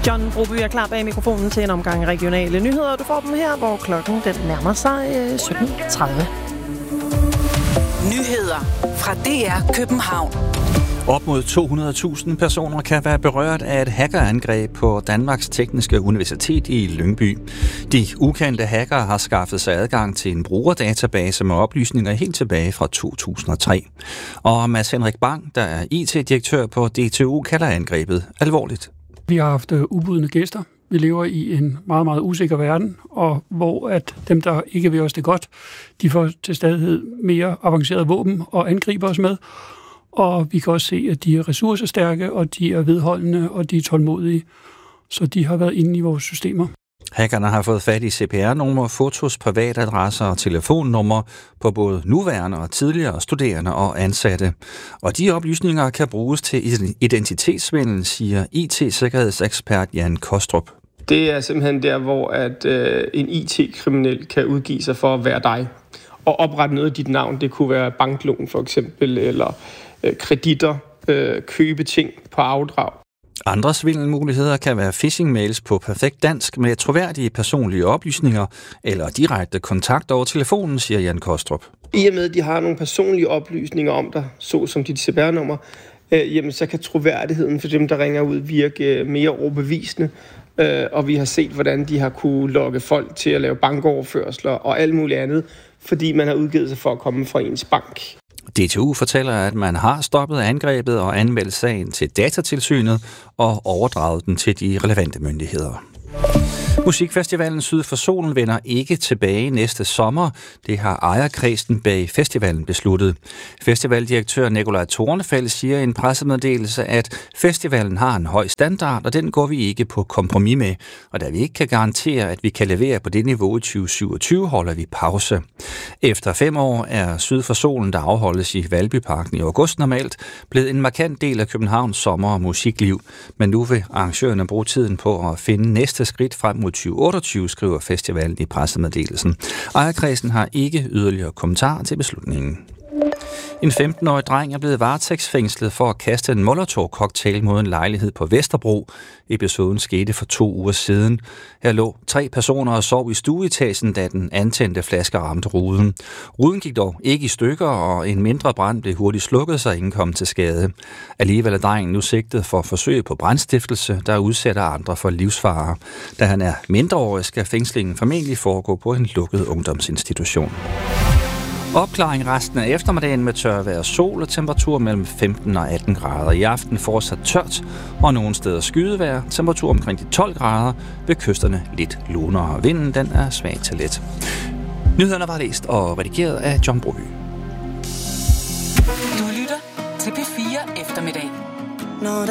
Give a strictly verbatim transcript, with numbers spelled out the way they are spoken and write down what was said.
John Broby er klar bag mikrofonen til en omgang regionale nyheder. Du får dem her, hvor klokken den nærmer sig sytten tredive. Nyheder fra D R København. Op mod to hundrede tusind personer kan være berørt af et hackerangreb på Danmarks Tekniske Universitet i Lyngby. De ukendte hackere har skaffet sig adgang til en brugerdatabase med oplysninger helt tilbage fra to tusind og tre. Og Mads Henrik Bang, der er I T-direktør på D T U, kalder angrebet alvorligt. Vi har haft ubudne gæster. Vi lever i en meget, meget usikker verden, og hvor at dem, der ikke vil os det godt, de får til stadighed mere avancerede våben og angriber os med. Og vi kan også se, at de er ressourcestærke, og de er vedholdende, og de er tålmodige. Så de har været inde i vores systemer. Hackerne har fået fat i C P R-numre, fotos, privatadresser og telefonnumre på både nuværende og tidligere studerende og ansatte. Og de oplysninger kan bruges til identitetssvindel, siger I T-sikkerhedsekspert Jan Kostrup. Det er simpelthen der, hvor at, øh, en I T-kriminel kan udgive sig for at være dig. Og oprette noget af dit navn. Det kunne være banklån for eksempel, eller øh, kreditter, øh, købe ting på afdrag. Andre svindelmuligheder kan være phishing-mails på perfekt dansk med troværdige personlige oplysninger eller direkte kontakt over telefonen, siger Jan Kostrup. I og med, at de har nogle personlige oplysninger om dig, såsom dit C P R-nummer, øh, jamen, så kan troværdigheden for dem, der ringer ud, virke mere overbevisende. Øh, og vi har set, hvordan de har kunne lokke folk til at lave bankoverførsler og alt muligt andet, fordi man har udgivet sig for at komme fra ens bank. D T U fortæller, at man har stoppet angrebet og anmeldt sagen til Datatilsynet og overdraget den til de relevante myndigheder. Musikfestivalen Syd for Solen vender ikke tilbage næste sommer. Det har ejerkredsen bag festivalen besluttet. Festivaldirektør Nikolaj Tornefeld siger i en pressemeddelelse, at festivalen har en høj standard, og den går vi ikke på kompromis med. Og da vi ikke kan garantere, at vi kan levere på det niveau i tyve syvogtyve, holder vi pause. Efter fem år er Syd for Solen, der afholdes i Valbyparken i august normalt, blevet en markant del af Københavns sommer- og musikliv. Men nu vil arrangørerne bruge tiden på at finde næste skridt frem mod tyve otteogtyve, skriver festivalen i pressemeddelelsen. Ejerkredsen har ikke yderligere kommentarer til beslutningen. En femten-årig dreng er blevet varetægtsfængslet for at kaste en molotov-cocktail mod en lejlighed på Vesterbro. Episoden skete for to uger siden. Her lå tre personer og sov i stueetagen, da den antændte flaske ramte ruden. Ruden gik dog ikke i stykker, og en mindre brand blev hurtigt slukket, så ingen kom til skade. Alligevel er drengen nu sigtet for forsøg på brandstiftelse, der udsætter andre for livsfare. Da han er mindreårig, skal fængslingen formentlig foregå på en lukket ungdomsinstitution. Opklaring resten af eftermiddagen med tørvejr og sol og temperatur mellem femten og atten grader. I aften fortsat tørt og nogle steder skydevejr. Temperatur omkring de tolv grader. Ved kysterne lidt lunere. Vinden den er svag til let. Nyhederne var læst og redigeret af John Broby. Du lytter til P fire eftermiddag.